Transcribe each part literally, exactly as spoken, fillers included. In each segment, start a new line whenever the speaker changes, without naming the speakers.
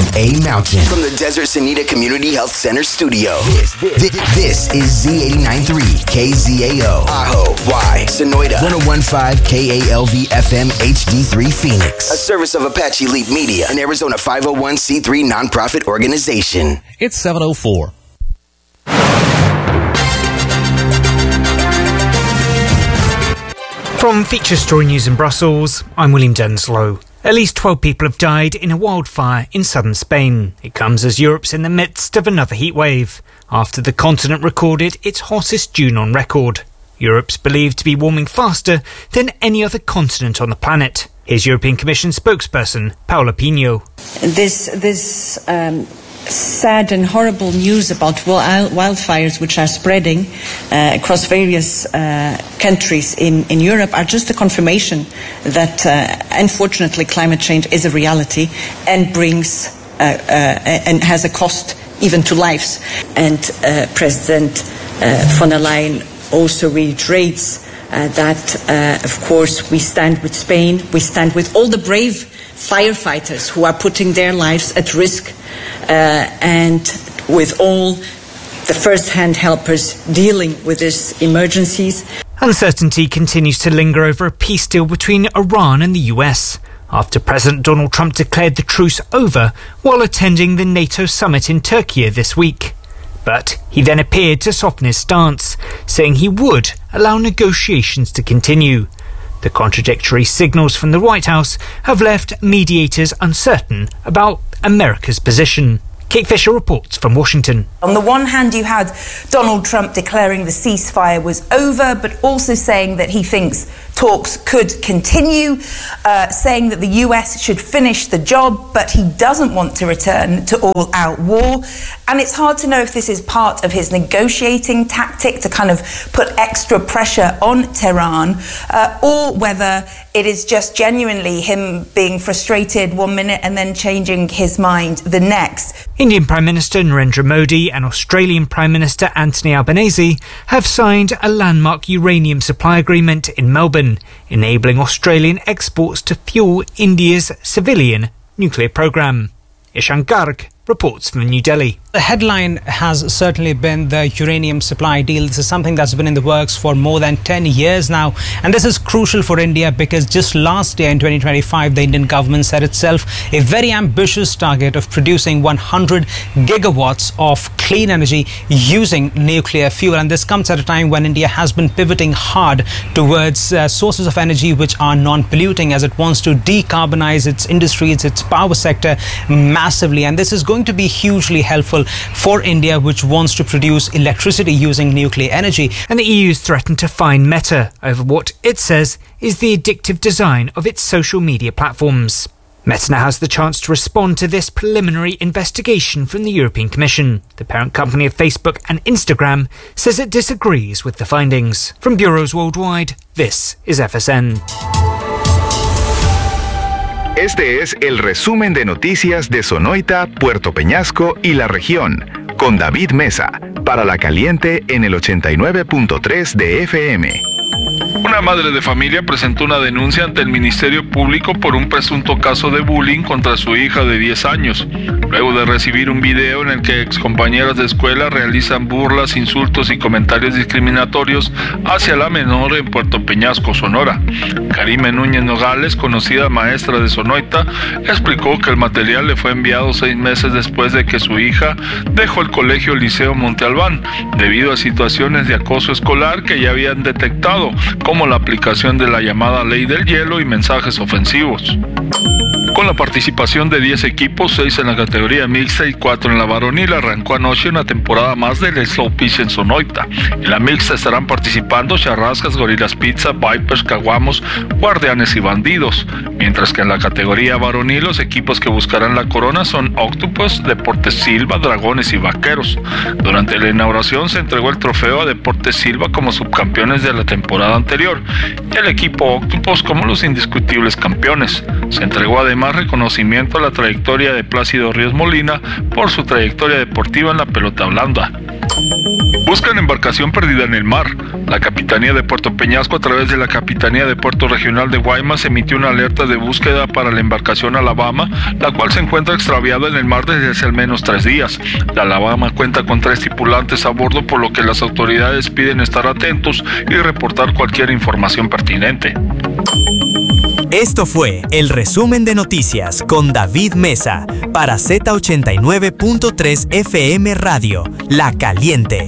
of A Mountain. From the Desert Sanita Community Health Center studio, this, this, this is Z eighty-nine point three K Z A O, Ajo, Y, Sonoita, one oh one point five K A L V F M H D three Phoenix, a service of Apache Leap Media, an Arizona five oh one c three nonprofit organization.
It's seven oh four.
From Feature Story News in Brussels, I'm William Denslow. At least twelve people have died in a wildfire in southern Spain. It comes as Europe's in the midst of another heatwave, after the continent recorded its hottest June on record. Europe's believed to be warming faster than any other continent on the planet. Here's European Commission spokesperson Paula Pino.
This, this um, sad and horrible news about wildfires which are spreading uh, across various uh, countries in, in Europe are just a confirmation that uh, unfortunately climate change is a reality and brings uh, uh, and has a cost even to lives. And uh, President uh, von der Leyen also reiterates uh, that uh, of course we stand with Spain, we stand with all the brave firefighters who are putting their lives at risk uh, and with all the first-hand helpers dealing with these emergencies.
Uncertainty continues to linger over a peace deal between Iran and the U S after President Donald Trump declared the truce over while attending the NATO summit in Turkey this week. But he then appeared to soften his stance, saying he would allow negotiations to continue. The contradictory signals from the White House have left mediators uncertain about America's position. Kate Fisher reports from Washington.
On the one hand, you had Donald Trump declaring the ceasefire was over, but also saying that he thinks talks could continue, uh, saying that the U S should finish the job, but he doesn't want to return to all-out war. And it's hard to know if this is part of his negotiating tactic to kind of put extra pressure on Tehran, uh, or whether it is just genuinely him being frustrated one minute and then changing his mind the next.
Indian Prime Minister Narendra Modi and Australian Prime Minister Anthony Albanese have signed a landmark uranium supply agreement in Melbourne, enabling Australian exports to fuel India's civilian nuclear program. Ishan Garg reports from New Delhi.
The headline has certainly been the uranium supply deal. This is something that's been in the works for more than ten years now. And this is crucial for India because just last year in twenty twenty-five, the Indian government set itself a very ambitious target of producing one hundred gigawatts of clean energy using nuclear fuel. And this comes at a time when India has been pivoting hard towards uh, sources of energy which are non-polluting, as it wants to decarbonize its industries, its power sector massively. And this is going to be hugely helpful for India, which wants to produce electricity using nuclear energy.
And the E U's threatened to fine Meta over what it says is the addictive design of its social media platforms. Meta now has the chance to respond to this preliminary investigation from the European Commission. The parent company of Facebook and Instagram says it disagrees with the findings. From bureaus worldwide, this is F S N.
Este es el resumen de noticias de Sonoita, Puerto Peñasco y la región, con David Mesa, para La Caliente en el ochenta y nueve punto tres de F M.
Una madre de familia presentó una denuncia ante el Ministerio Público por un presunto caso de bullying contra su hija de diez años, luego de recibir un video en el que excompañeras de escuela realizan burlas, insultos y comentarios discriminatorios hacia la menor en Puerto Peñasco, Sonora. Karime Núñez Nogales, conocida maestra de Sonoita, explicó que el material le fue enviado seis meses después de que su hija dejó el colegio Liceo Monte Albán, debido a situaciones de acoso escolar que ya habían detectado, como la aplicación de la llamada ley del hielo y mensajes ofensivos. Con la participación de diez equipos, seis en la categoría mixta y cuatro en la varonil, arrancó anoche una temporada más del Slow Pitch en Sonoita. En la mixta estarán participando Charrascas, Gorilas Pizza, Vipers, Caguamos, Guardianes y Bandidos, mientras que en la categoría varonil los equipos que buscarán la corona son Octopus, Deportes Silva, Dragones y Vaqueros. Durante la inauguración se entregó el trofeo a Deportes Silva como subcampeones de la temporada anterior y el equipo Octopus como los indiscutibles campeones. Se entregó además reconocimiento a la trayectoria de Plácido Ríos Molina por su trayectoria deportiva en la pelota blanda. Buscan embarcación perdida en el mar. La Capitanía de Puerto Peñasco, a través de la Capitanía de Puerto Regional de Guaymas, emitió una alerta de búsqueda para la embarcación Alabama, la cual se encuentra extraviada en el mar desde hace al menos tres días. La Alabama cuenta con tres tripulantes a bordo, por lo que las autoridades piden estar atentos y reportar cualquier información pertinente.
Esto fue el resumen de noticias con David Mesa para Z ochenta y nueve punto tres F M Radio, La Caliente.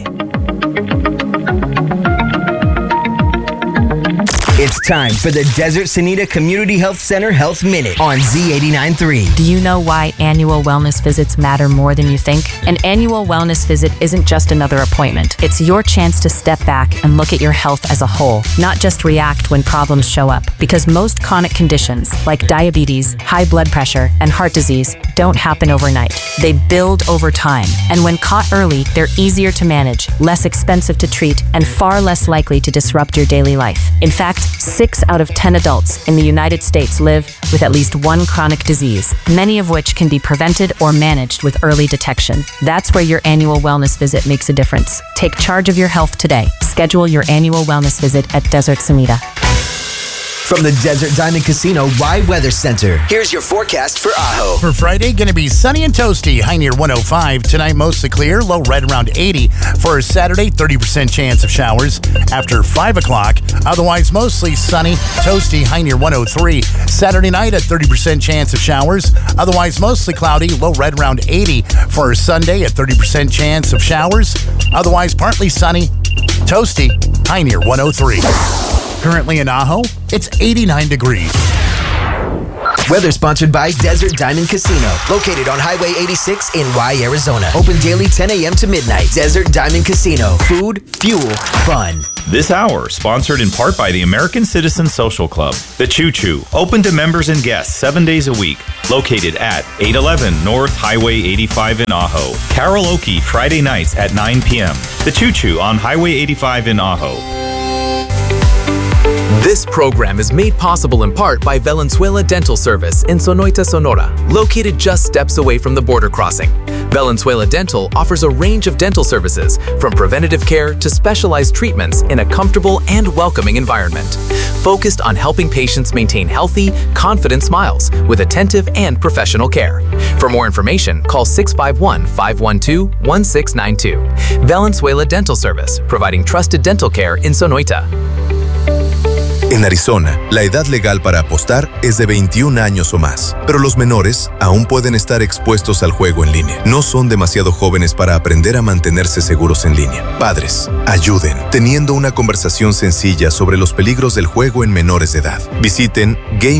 It's time for the Desert Sanita Community Health Center Health Minute on Z eighty-nine point three.
Do you know why annual wellness visits matter more than you think? An annual wellness visit isn't just another appointment. It's your chance to step back and look at your health as a whole, not just react when problems show up. Because most chronic conditions, like diabetes, high blood pressure, and heart disease, don't happen overnight. They build over time. And when caught early, they're easier to manage, less expensive to treat, and far less likely to disrupt your daily life. In fact, six out of ten adults in the United States live with at least one chronic disease, many of which can be prevented or managed with early detection. That's where your annual wellness visit makes a difference. Take charge of your health today. Schedule your annual wellness visit at Desert Sanita.
From the Desert Diamond Casino Y Weather Center, here's your forecast for Ajo.
For Friday, going to be sunny and toasty, high near one oh five. Tonight, mostly clear, low right around eighty. For Saturday, thirty percent chance of showers after five o'clock. Otherwise, mostly sunny, toasty, high near one oh three. Saturday night, a thirty percent chance of showers. Otherwise, mostly cloudy, low right around eighty. For Sunday, a thirty percent chance of showers. Otherwise, partly sunny, toasty, high near one oh three. Currently in Ajo, it's eighty-nine degrees.
Weather sponsored by Desert Diamond Casino, located on Highway eighty-six in Y, Arizona. Open daily ten a.m. to midnight. Desert Diamond Casino. Food, fuel, fun.
This hour, sponsored in part by the American Citizen Social Club. The Choo Choo, open to members and guests seven days a week. Located at eight eleven North Highway eighty-five in Ajo. Karaoke Friday nights at nine p.m. The Choo Choo on Highway eighty-five in Ajo.
This program is made possible in part by Valenzuela Dental Service in Sonoita, Sonora, located just steps away from the border crossing. Valenzuela Dental offers a range of dental services, from preventative care to specialized treatments in a comfortable and welcoming environment, focused on helping patients maintain healthy, confident smiles with attentive and professional care. For more information, call six five one, five one two, one six nine two. Valenzuela Dental Service, providing trusted dental care in Sonoita.
En Arizona, la edad legal para apostar es de veintiún años o más, pero los menores aún pueden estar expuestos al juego en línea. No son demasiado jóvenes para aprender a mantenerse seguros en línea. Padres, ayuden, teniendo una conversación sencilla sobre los peligros del juego en menores de edad. Visiten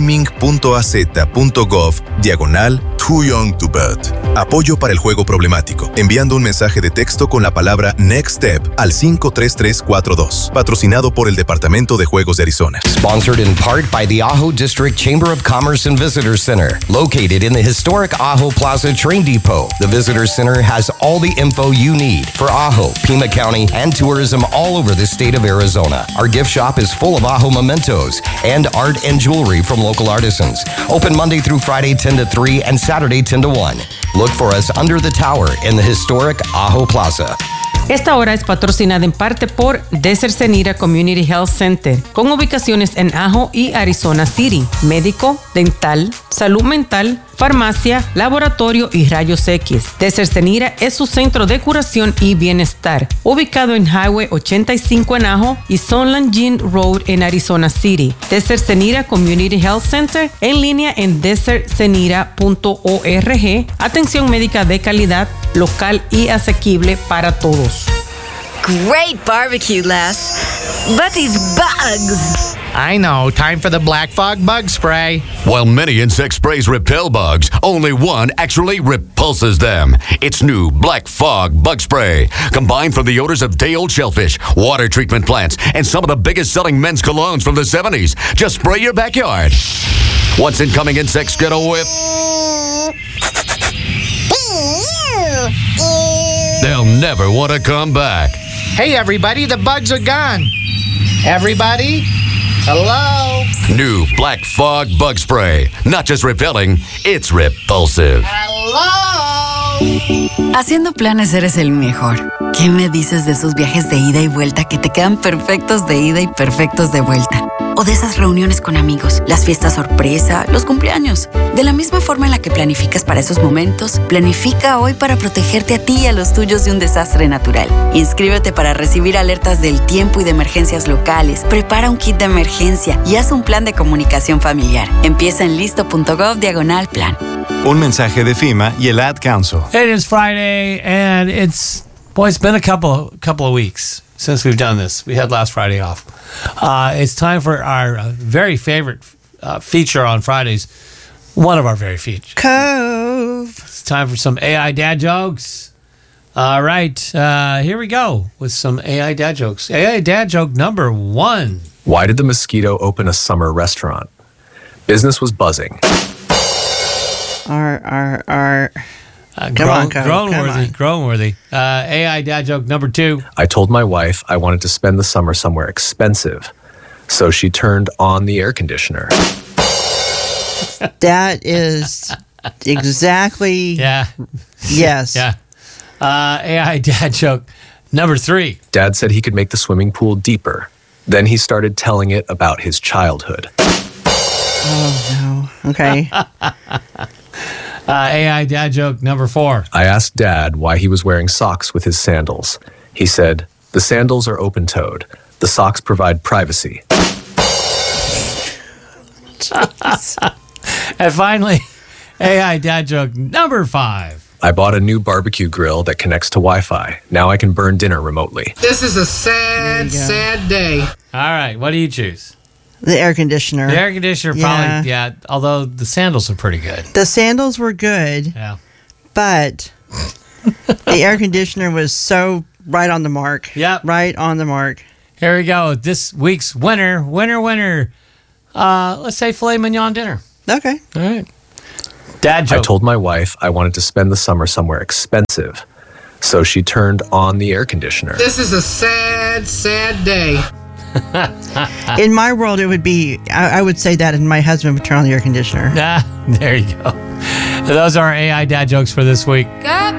gaming.az.gov diagonal Too Young to Bet. Apoyo para el juego problemático, enviando un mensaje de texto con la palabra Next Step al cinco tres tres cuatro dos. Patrocinado por el Departamento de Juegos de Arizona.
Sponsored in part by the Ajo District Chamber of Commerce and Visitor Center, located in the historic Ajo Plaza Train Depot. The Visitor Center has all the info you need for Ajo, Pima County, and tourism all over the state of Arizona. Our gift shop is full of Ajo mementos and art and jewelry from local artisans. Open Monday through Friday ten to three and Saturday ten to one. Look for us under the tower in the historic Ajo Plaza.
Esta hora es patrocinada en parte por Desert Sanita Community Health Center, con ubicaciones en Ajo y Arizona City. Médico, dental, salud mental, farmacia, laboratorio y rayos X. Desert Sanita es su centro de curación y bienestar, ubicado en Highway ochenta y cinco en Ajo y Sunland Gin Road en Arizona City. Desert Sanita Community Health Center, en línea en desert sanita punto org. Atención médica de calidad, local y asequible para todos.
Great barbecue, Les. But these bugs.
I know. Time for the Black Fog Bug Spray.
While many insect sprays repel bugs, only one actually repulses them. It's new Black Fog Bug Spray. Combined from the odors of day-old shellfish, water treatment plants, and some of the biggest selling men's colognes from the seventies. Just spray your backyard. Once incoming insects get a whiff, they'll never want to come back.
Hey, everybody, the bugs are gone. Everybody, hello?
New Black Fog Bug Spray. Not just repelling, it's repulsive.
Hello?
Haciendo planes eres el mejor.
¿Qué me dices de esos viajes de ida y vuelta que te quedan perfectos de ida y perfectos de vuelta? O de esas reuniones con amigos, las fiestas sorpresa, los cumpleaños. De la misma forma en la que planificas para esos momentos, planifica hoy para protegerte a ti y a los tuyos de un desastre natural. Inscríbete para recibir alertas del tiempo y de emergencias locales. Prepara un kit de emergencia y haz un plan de comunicación familiar. Empieza en listo.gov diagonal plan.
Un mensaje de FEMA y el Ad Council.
It is Friday, and it's, boy, it's been a couple couple of weeks since we've done this. We had last Friday off. Uh, it's time for our uh, very favorite uh, feature on Fridays. One of our very features.
Cove.
It's time for some A I dad jokes. All right, uh, here we go with some A I dad jokes. A I dad joke number one.
Why did the mosquito open a summer restaurant? Business was buzzing.
Our, our, our.
Uh,
Come
grown,
on, Cove.
grown
Come
worthy,
on.
grown worthy. Uh, A I dad joke number two.
I told my wife I wanted to spend the summer somewhere expensive, so she turned on the air conditioner.
That is exactly.
Yeah.
Yes.
Yeah. Uh, A I dad joke number three.
Dad said he could make the swimming pool deeper. Then he started telling it about his childhood.
Oh, no. Okay.
Uh, A I dad joke number four.
I asked Dad why he was wearing socks with his sandals. He said, the sandals are open-toed. The socks provide privacy.
And finally, A I dad joke number five.
I bought a new barbecue grill that connects to Wi-Fi. Now I can burn dinner remotely.
This is a sad, sad day.
All right, what do you choose?
The air conditioner.
The air conditioner,
Yeah.
probably, yeah. Although the sandals are pretty good.
The sandals were good.
Yeah.
But the air conditioner was so right on the mark.
Yep.
Right on the mark.
Here we go. This week's winner, winner, winner. Uh, let's say filet mignon dinner.
Okay.
All right. Dad joke.
I told my wife I wanted to spend the summer somewhere expensive, so she turned on the air conditioner.
This is a sad, sad day.
In my world, it would be, I, I would say that, and my husband would turn on the air conditioner.
Ah, there you go. Those are our A I dad jokes for this week.